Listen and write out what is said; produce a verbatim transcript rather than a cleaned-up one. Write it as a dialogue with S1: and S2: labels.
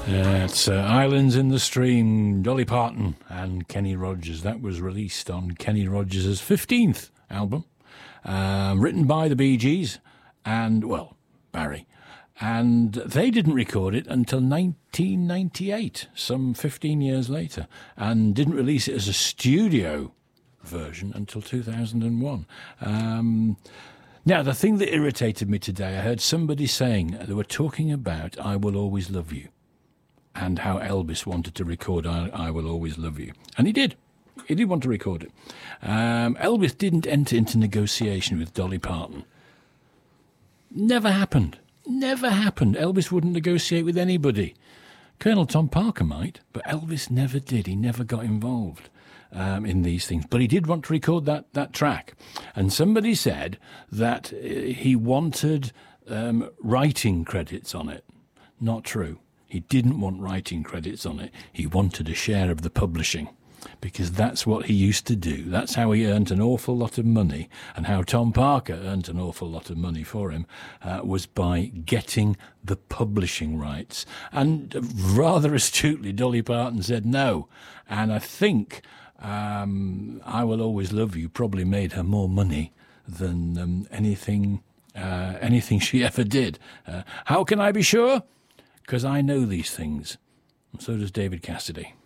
S1: That's uh, Islands in the Stream, Dolly Parton and Kenny Rogers. That was released on Kenny Rogers' fifteenth album, um, written by the Bee Gees and, well, Barry. And they didn't record it until nineteen ninety-eight, some fifteen years later, and didn't release it as a studio version until two thousand one. Um, now, the thing that irritated me today, I heard somebody saying, they were talking about I Will Always Love You, and how Elvis wanted to record I, I Will Always Love You. And he did. He did want to record it. Um, Elvis didn't enter into negotiation with Dolly Parton. Never happened. Never happened. Elvis wouldn't negotiate with anybody. Colonel Tom Parker might, but Elvis never did. He never got involved um, in these things. But he did want to record that, that track. And somebody said that he wanted um, writing credits on it. Not true. He didn't want writing credits on it. He wanted a share of the publishing, because that's what he used to do. That's how he earned an awful lot of money, and how Tom Parker earned an awful lot of money for him uh, was by getting the publishing rights. And rather astutely, Dolly Parton said no. And I think um, I Will Always Love You probably made her more money than um, anything, uh, anything she ever did. Uh, how can I be sure? Because I know these things, and so does David Cassidy.